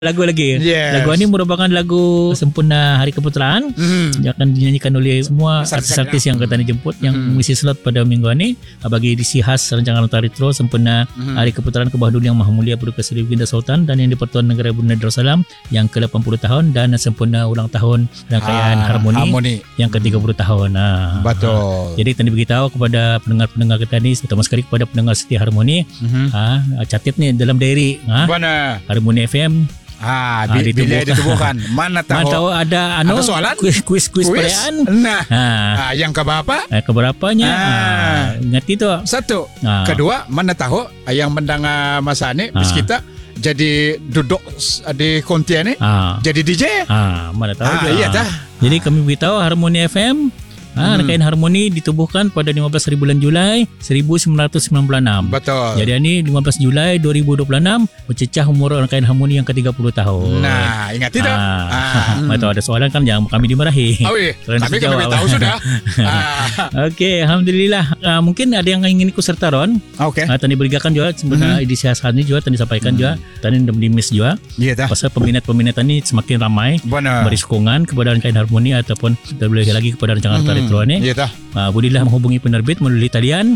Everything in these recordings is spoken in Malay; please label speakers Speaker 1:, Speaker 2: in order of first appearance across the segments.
Speaker 1: lagu lagi.
Speaker 2: Yes.
Speaker 1: Lagu ini merupakan lagu sempurna Hari Keputeraan yang akan dinyanyikan oleh semua artis-artis yang akan dijemput yang mengisi slot pada minggu ini bagi edisi khas rancangan Lontar Retro sempurna Hari Keputeraan ke bawah Duli Yang Maha Mulia Paduka Seri Baginda Sultan dan Yang di-Pertuan Negara Brunei Darussalam yang ke-80 tahun dan sempurna ulang tahun rangkaian Harmoni yang ke-30 tahun.
Speaker 2: Betul.
Speaker 1: Jadi tadi beritahu kepada pendengar-pendengar kita ni, terutama sekali kepada pendengar setia Harmoni, catat ni dalam diary Harmoni FM.
Speaker 2: Bila ditubuhkan mana tahu
Speaker 1: ada
Speaker 2: soalan
Speaker 1: kuis perayaan.
Speaker 2: Yang keberapa?
Speaker 1: Keberapanya? Ingat itu.
Speaker 2: Satu. Kedua, mana tahu yang mendengar masa ni bis kita jadi duduk di konti ni jadi DJ.
Speaker 1: Mana tahu.
Speaker 2: Iya dah.
Speaker 1: Jadi kami beritahu Harmoni FM rangkaian Harmoni ditubuhkan pada 15 hari bulan Julai 1996.
Speaker 2: Betul.
Speaker 1: Jadi ini 15 Julai 2026 mencecah umur rangkaian Harmoni yang ke-30 tahun.
Speaker 2: Nah, ingat tidak?
Speaker 1: Betul, ada soalan kan yang kami dimarahi.
Speaker 2: Tapi kami tahu sudah.
Speaker 1: Okey, alhamdulillah. Mungkin ada yang ingin ikut serta Ron.
Speaker 2: Okey.
Speaker 1: Tadi berikan juga sebenarnya edisi khas ini juga tadi sampaikan juga. Tadi di-miss juga.
Speaker 2: Iya dah.
Speaker 1: Pasal peminat-peminat ini semakin ramai. Beri sokongan kepada rangkaian Harmoni ataupun terlebih lagi kepada rancangan Retro ni.
Speaker 2: Ya dah.
Speaker 1: Bolehlah menghubungi penerbit melalui talian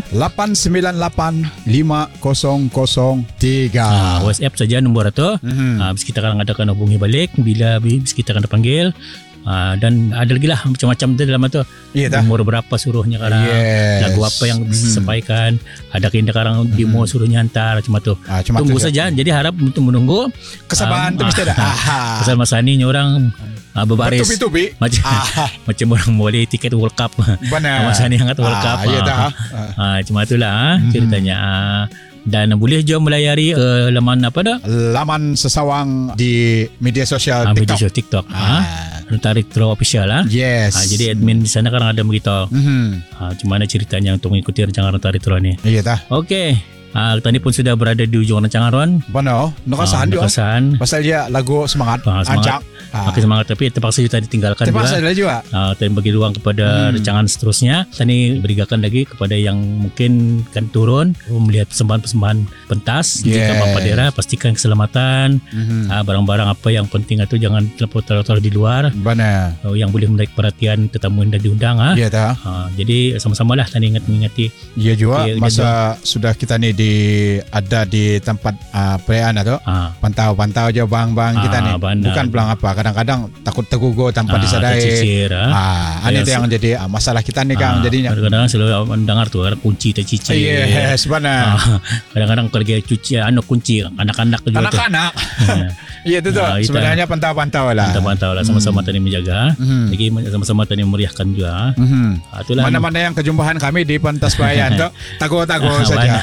Speaker 2: 8985003.
Speaker 1: WhatsApp saja nombor itu. Bis kita akan adakan hubungi balik bila bis kita akan terpanggil. Dan ada lagi lah macam-macam dalam itu. Umur berapa suruhnya sekarang, lagu apa yang bisa sampaikan, ada keindah sekarang demo suruhnya hantar macam itu. Tunggu saja. Jadi harap untuk menunggu
Speaker 2: kesabaran tu mesti ada.
Speaker 1: Pasal masa ni orang berbaris macam orang boleh tiket World Cup. Masa ni hangat World Cup. Cuma itulah ceritanya. Dan boleh juga melayari laman apa dah?
Speaker 2: Laman sesawang di media sosial TikTok.
Speaker 1: Media sosial TikTok. Lontar Retro Official
Speaker 2: Yes.
Speaker 1: Jadi admin di sana kadang ada beritahu. Macam mana ceritanya untuk mengikuti rancangan Lontar Retro ni.
Speaker 2: Iya dah.
Speaker 1: Okey. Tadi pun sudah berada di ujung rancangan Ron.
Speaker 2: Benar. Nakasahan juga. Pasal dia lagu semangat. Ajak.
Speaker 1: Makin semangat tapi terpaksa juga ditinggalkan
Speaker 2: terpaksa
Speaker 1: juga. Dan bagi ruang kepada rancangan seterusnya. Tadi berikan lagi kepada yang mungkin akan turun melihat persembahan-persembahan pentas. Jika Bapak Daerah pastikan keselamatan. Barang-barang apa yang penting itu jangan terlalu di luar.
Speaker 2: Benar.
Speaker 1: Yang boleh menarik perhatian tetamu yang dah diundang.
Speaker 2: Ya dah.
Speaker 1: Jadi sama-samalah tadi mengingati.
Speaker 2: Ya juga masa sudah kita ni ada di tempat perayaan atau pantau-pantau je bang-bang kita ni. Bukan pelang apa, kadang-kadang takut tergugur tanpa disadari.
Speaker 1: Tercicir.
Speaker 2: Ini tu yang jadi masalah kita ni kan jadinya.
Speaker 1: Kadang-kadang selalu mendengar tu kunci tercicir.
Speaker 2: Yes, benar.
Speaker 1: Kadang-kadang kalau dia cuci kunci anak-anak juga.
Speaker 2: Anak-anak. Ya tu sebenarnya pantau-pantau lah.
Speaker 1: Pantau-pantau lah sama-sama tadi menjaga. Lagi sama-sama tadi meriahkan juga. Itulah
Speaker 2: mana-mana yang kejumpahan kami di pentas perayaan tu tago-tago saja.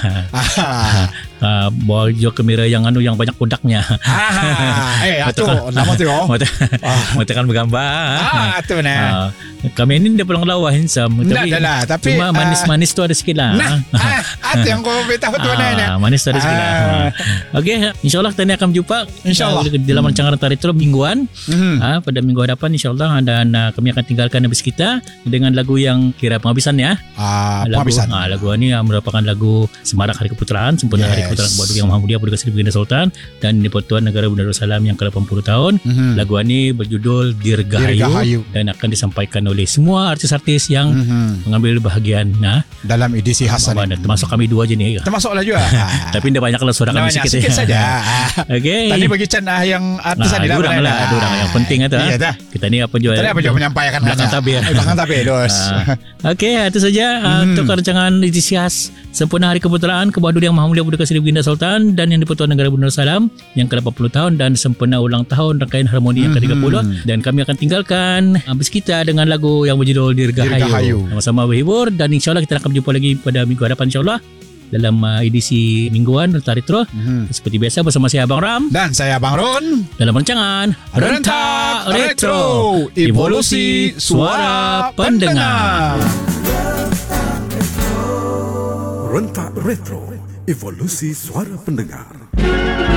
Speaker 1: Bawa juga kamera yang yang banyak kodaknya.
Speaker 2: Itu nama tu.
Speaker 1: Matakan bergambar.
Speaker 2: Itu benar.
Speaker 1: Kami ini dia pulang lawa handsome.
Speaker 2: Tapi
Speaker 1: cuma manis tu ada sikit lah.
Speaker 2: Itu yang kau beritahu tu mana.
Speaker 1: Manis tu ada sikit lah. Okey, insyaAllah kita ni akan berjumpa dalam rancangan Lontar Retro mingguan. Pada minggu hadapan insyaAllah. Dan kami akan tinggalkan habis kita dengan lagu yang kira penghabisan ya. Lagu ini merupakan lagu Semarak Hari Keputeraan, sempurna Hari Keputeraan ke bawah Duli Yang Maha Mulia Paduka Seri Baginda Sultan dan di-Pertuan Negara Brunei Darussalam yang ke-80 tahun. Lagu ini berjudul Dirgahayu dan akan disampaikan oleh semua artis-artis yang mengambil bahagian
Speaker 2: dalam edisi khas ini.
Speaker 1: Termasuk kami dua je ni.
Speaker 2: Termasuklah juga.
Speaker 1: Tapi dia banyak kalau suara kami
Speaker 2: sikit saja.
Speaker 1: Okey.
Speaker 2: Tadi bagi Chan yang artis ni lah.
Speaker 1: Ada orang yang penting itu. Kita ni apa juga.
Speaker 2: Tadi apa juga menyampaikan
Speaker 1: belakang tabir.
Speaker 2: Belakang tabir dos.
Speaker 1: Okey, itu saja untuk rancangan edisi khas sempurna Hari Keputeraan ke bawah Duli Yang Maha Mulia Paduka Seri Baginda Sultan dan Yang di-Pertuan Negara Brunei Darussalam yang ke-80 tahun dan sempurna ulang tahun rangkaian Harmoni yang ke-30 dan kami akan tinggalkan habis kita dengan lagu yang berjudul Dirgahayu. Sama-sama berhibur dan insyaAllah kita akan berjumpa lagi pada minggu hadapan insyaAllah dalam edisi mingguan Lontar Retro. Seperti biasa bersama saya Abang Ram
Speaker 2: dan saya Abang Ron
Speaker 1: dalam rancangan Lontar Retro, evolusi suara pendengar.
Speaker 3: Lontar Retro, evolusi suara pendengar.